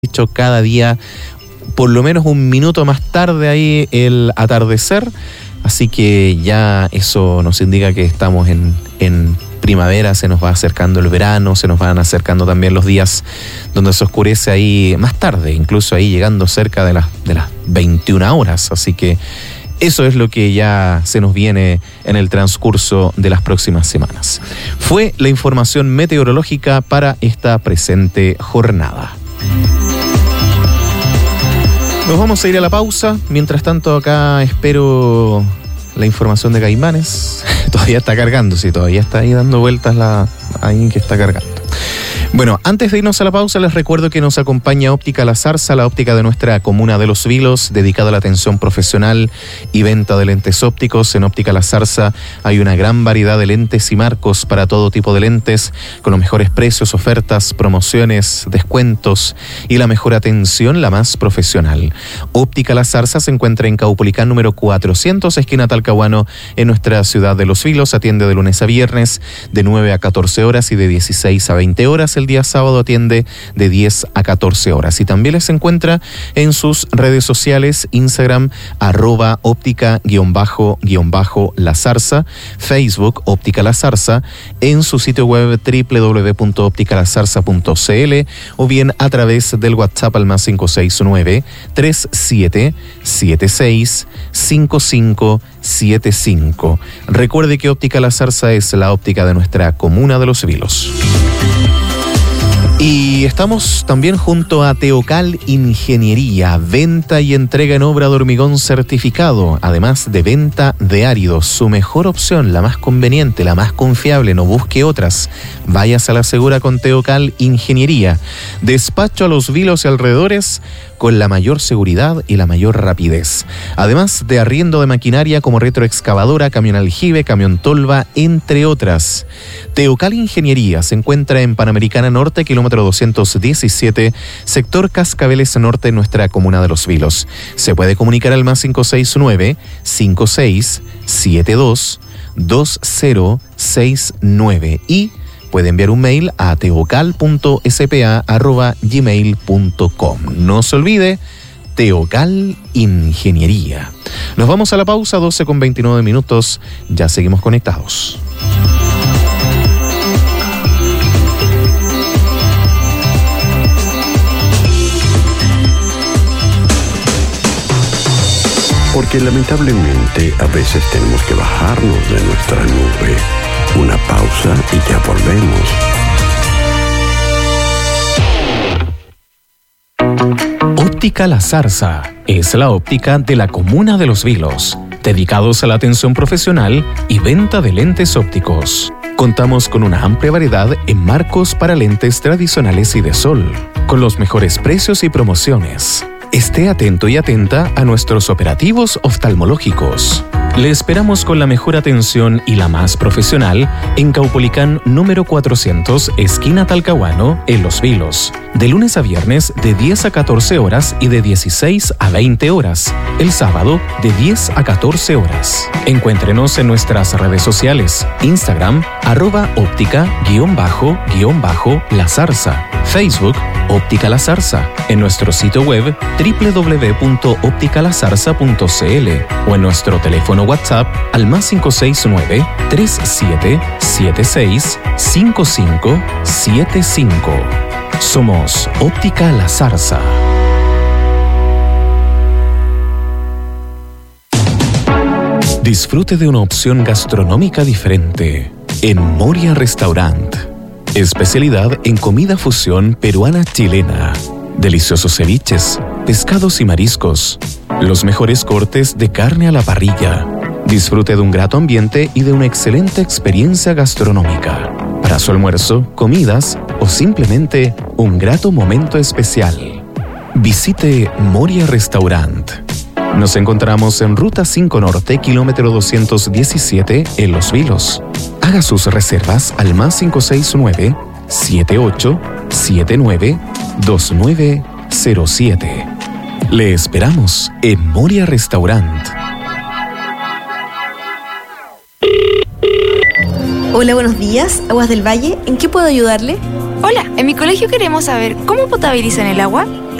dicho, cada día por lo menos un minuto más tarde ahí el atardecer, así que ya eso nos indica que estamos en primavera, se nos va acercando el verano, se nos van acercando también los días donde se oscurece ahí más tarde, incluso ahí llegando cerca de las 21 horas, así que eso es lo que ya se nos viene en el transcurso de las próximas semanas. Fue la información meteorológica para esta presente jornada. Nos vamos a ir a la pausa. Mientras tanto, acá espero la información de Caimanes. Todavía está cargando, sí, todavía está ahí dando vueltas ahí que está cargando. Bueno, antes de irnos a la pausa, les recuerdo que nos acompaña Óptica La Zarza, la óptica de nuestra comuna de Los Vilos, dedicada a la atención profesional y venta de lentes ópticos. En Óptica La Zarza hay una gran variedad de lentes y marcos para todo tipo de lentes, con los mejores precios, ofertas, promociones, descuentos y la mejor atención, la más profesional. Óptica La Zarza se encuentra en Caupolicán número 400, esquina Talcahuano, en nuestra ciudad de Los Vilos. Atiende de lunes a viernes de 9 a 14 horas y de 16 a 20 horas. El día sábado atiende de 10 a 14 horas. Y también les encuentra en sus redes sociales, Instagram, @óptica_La Zarza, Facebook, Óptica La Zarza, en su sitio web www.opticalazarza.cl o bien a través del WhatsApp al +569 3776 5575. Recuerde que Óptica La Zarza es la óptica de nuestra comuna de Los Vilos. Y estamos también junto a Teocal Ingeniería, venta y entrega en obra de hormigón certificado, además de venta de áridos. Su mejor opción, la más conveniente, la más confiable, no busque otras. Váyase a la segura con Teocal Ingeniería. Despacho a Los Vilos y alrededores con la mayor seguridad y la mayor rapidez. Además de arriendo de maquinaria como retroexcavadora, camión aljibe, camión tolva, entre otras. Teocal Ingeniería se encuentra en Panamericana Norte, kilómetro 217, sector Cascabeles Norte, en nuestra comuna de Los Vilos. Se puede comunicar al +569 5672 2069 y puede enviar un mail a teocal.spa@gmail.com. No se olvide, Teocal Ingeniería. Nos vamos a la pausa, 12:29 minutos. Ya seguimos conectados. Porque lamentablemente a veces tenemos que bajarnos de nuestra nube. Una pausa y ya volvemos. Óptica La Zarza es la óptica de la comuna de Los Vilos, dedicados a la atención profesional y venta de lentes ópticos. Contamos con una amplia variedad en marcos para lentes tradicionales y de sol, con los mejores precios y promociones. Esté atento y atenta a nuestros operativos oftalmológicos. Le esperamos con la mejor atención y la más profesional en Caupolicán número 400, esquina Talcahuano, en Los Vilos. De lunes a viernes de 10 a 14 horas y de 16 a 20 horas. El sábado de 10 a 14 horas. Encuéntrenos en nuestras redes sociales. Instagram, @óptica_La Zarza. Facebook, Óptica La Zarza. En nuestro sitio web www.opticalazarza.cl o en nuestro teléfono WhatsApp al +569 3776 5575. Somos Óptica La Zarza. Disfrute de una opción gastronómica diferente en Moria Restaurant. Especialidad en comida fusión peruana-chilena. Deliciosos ceviches, pescados y mariscos. Los mejores cortes de carne a la parrilla. Disfrute de un grato ambiente y de una excelente experiencia gastronómica. Para su almuerzo, comidas o simplemente un grato momento especial. Visite Moria Restaurant. Nos encontramos en Ruta 5 Norte, kilómetro 217, en Los Vilos. Haga sus reservas al +569 7879 2907. Le esperamos en Moria Restaurant. Hola, buenos días. Aguas del Valle, ¿en qué puedo ayudarle? Hola, en mi colegio queremos saber cómo potabilizan el agua.